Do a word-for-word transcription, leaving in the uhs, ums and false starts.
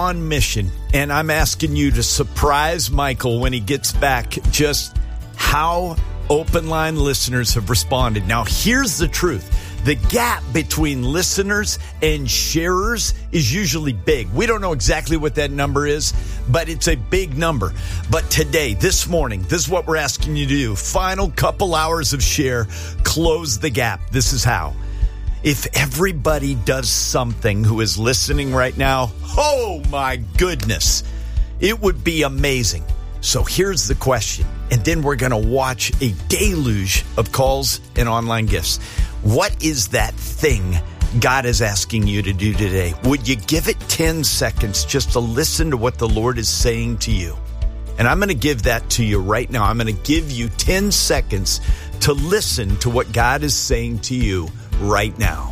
on mission, and I'm asking you to surprise Michael when he gets back just how Open Line listeners have responded. Now, here's the truth. The gap between listeners and sharers is usually big. We don't know exactly what that number is, but it's a big number. But today, this morning, this is what we're asking you to do. Final couple hours of share, close the gap. This is how. If everybody does something who is listening right now, oh my goodness, it would be amazing. So here's the question, and then we're going to watch a deluge of calls and online gifts. What is that thing God is asking you to do today? Would you give it ten seconds just to listen to what the Lord is saying to you? And I'm going to give that to you right now. I'm going to give you ten seconds to listen to what God is saying to you right now.